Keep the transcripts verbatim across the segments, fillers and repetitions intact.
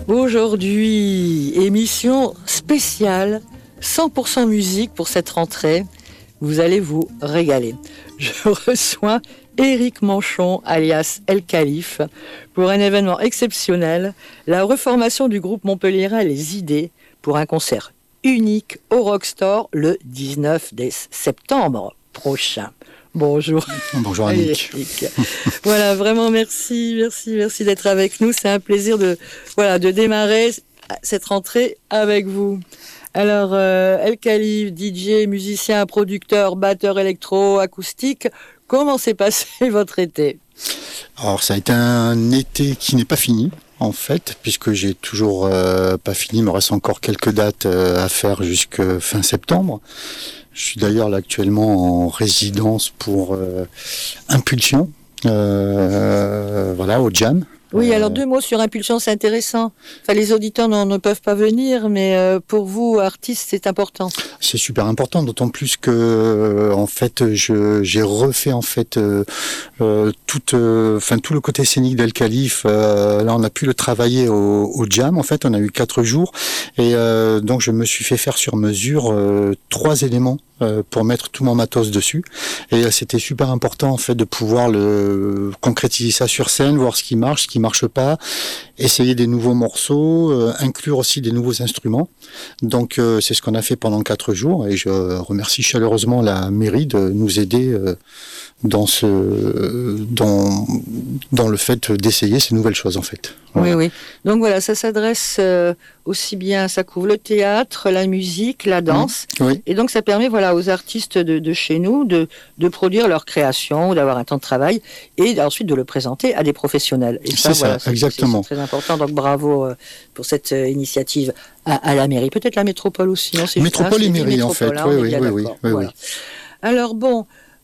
Aujourd'hui, émission spéciale, cent pour cent musique pour cette rentrée. Vous allez vous régaler. Je reçois Éric Manchon, alias El Khalif, pour un événement exceptionnel, la reformation du groupe montpelliérain Les Idées pour un concert unique au Rockstore le dix-neuf septembre prochain. Bonjour. Bonjour Annick. Voilà, vraiment merci, merci, merci d'être avec nous. C'est un plaisir de, voilà, de démarrer cette rentrée avec vous. Alors, euh, El Khalif, D J, musicien, producteur, batteur électro, acoustique, comment s'est passé votre été ? Alors, ça a été un été qui n'est pas fini, en fait, puisque j'ai toujours euh, pas fini. Il me reste encore quelques dates euh, à faire jusqu'à fin septembre. Je suis d'ailleurs là actuellement en résidence pour euh, Impulsion, euh, voilà, au Jam. Oui, alors deux mots sur Impulsion, c'est intéressant. Enfin, les auditeurs non, ne peuvent pas venir, mais euh, pour vous, artistes, c'est important. C'est super important, d'autant plus que, euh, en fait, je, j'ai refait en fait euh, euh, tout, euh, enfin tout le côté scénique d'El Khalif. Euh, là, on a pu le travailler au, au Jam. En fait, on a eu quatre jours, et euh, donc je me suis fait faire sur mesure euh, trois éléments euh, pour mettre tout mon matos dessus. Et euh, c'était super important en fait de pouvoir le concrétiser ça sur scène, voir ce qui marche, ce qui marche pas, essayer des nouveaux morceaux, euh, inclure aussi des nouveaux instruments. Donc euh, c'est ce qu'on a fait pendant quatre jours et je remercie chaleureusement la mairie de nous aider euh, dans ce dans dans le fait d'essayer ces nouvelles choses en fait. Voilà. Oui, oui. Donc voilà, ça s'adresse euh, aussi bien, ça couvre le théâtre, la musique, la danse, mmh, oui. Et donc ça permet voilà aux artistes de, de chez nous de de produire leur création, d'avoir un temps de travail et ensuite de le présenter à des professionnels. Et ça, c'est voilà, ça, c'est, exactement. C'est, c'est très important. Donc bravo euh, pour cette euh, initiative à, à la mairie, peut-être la métropole aussi. Non, c'est métropole juste, et hein, mairie en fait. Hein, oui, oui, oui, oui, oui, oui, voilà. oui. Alors bon.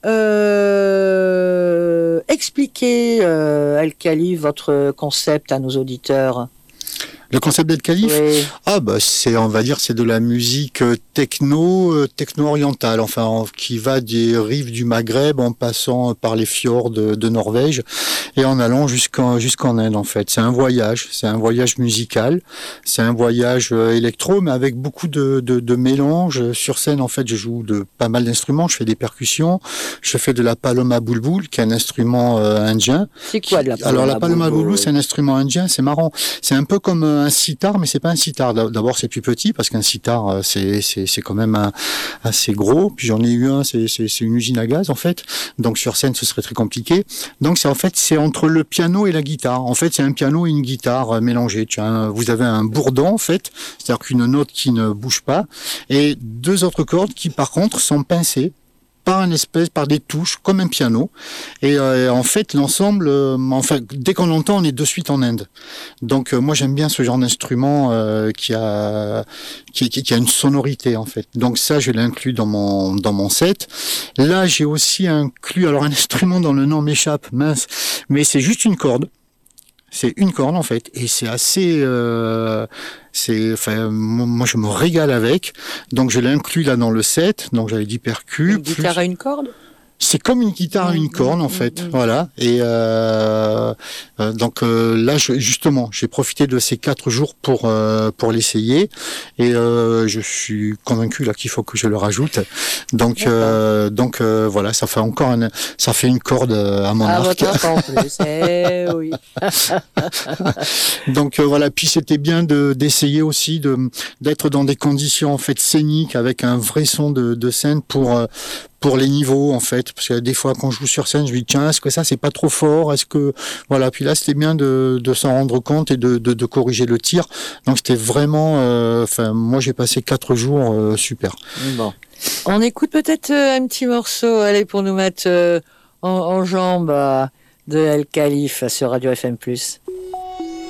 Euh, expliquez, euh, El Khalif, votre concept à nos auditeurs. Le concept d'El Khalif, oui. ah bah c'est, on va dire, c'est de la musique techno, euh, techno-orientale, enfin en, qui va des rives du Maghreb en passant par les fjords de, de Norvège et en allant jusqu'en jusqu'en Inde en fait. C'est un voyage, c'est un voyage musical, c'est un voyage euh, électro, mais avec beaucoup de, de, de mélange. Sur scène en fait, je joue de pas mal d'instruments, je fais des percussions, je fais de la paloma bulbul, qui est un instrument euh, indien. C'est quoi de la paloma Alors la paloma bulbul, bulbul, c'est un instrument indien, c'est marrant, c'est un peu comme un sitar, mais c'est pas un sitar. D'abord, c'est plus petit parce qu'un sitar, c'est c'est c'est quand même un, assez gros. Puis j'en ai eu un, c'est c'est c'est une usine à gaz en fait. Donc sur scène, ce serait très compliqué. Donc c'est en fait c'est entre le piano et la guitare. En fait, c'est un piano et une guitare mélangés. Tu as un, vous avez un bourdon en fait, c'est-à-dire qu'une note qui ne bouge pas et deux autres cordes qui par contre sont pincées par une espèce, par des touches, comme un piano. Et euh, en fait, l'ensemble, euh, enfin, dès qu'on l'entend, on est de suite en Inde. Donc, euh, moi, j'aime bien ce genre d'instrument euh, qui a, qui, qui, qui a une sonorité, en fait. Donc ça, je l'ai inclus dans mon dans mon set. Là, j'ai aussi inclus, alors un instrument dont le nom m'échappe, mince, mais c'est juste une corde. C'est une corde en fait, et c'est assez, euh, c'est, enfin, moi je me régale avec. Donc je l'ai inclus là dans le set. Donc j'avais dit percus. Une plus... guitare à une corde. C'est comme une guitare à une corne en fait, mmh, mmh. Voilà. Et euh, euh, donc euh, là, je, justement, j'ai profité de ces quatre jours pour euh, pour l'essayer, et euh, je suis convaincu là qu'il faut que je le rajoute. Donc euh, donc euh, voilà, ça fait encore un, ça fait une corde à mon à arc. Votre en plus, eh oui. Donc euh, voilà, puis c'était bien de d'essayer aussi de d'être dans des conditions en fait scéniques avec un vrai son de, de scène pour euh, pour les niveaux en fait, parce que des fois quand je joue sur scène je me dis tiens, est-ce que ça c'est pas trop fort, est-ce que voilà, puis là c'était bien de, de s'en rendre compte et de, de, de corriger le tir. Donc c'était vraiment enfin euh, moi j'ai passé quatre jours euh, super. Bon, on écoute peut-être euh, un petit morceau, allez, pour nous mettre euh, en, en jambes euh, de El Khalif sur Radio F M plus.